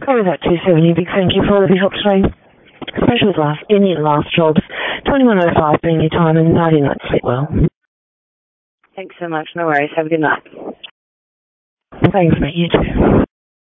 Sorry about 270. Big thank you for all of your help today. Especially with any of the last jobs. 2105 being your time and 90 nights. Sleep well. Thanks so much. No worries. Have a good night. Thanks, mate. You too.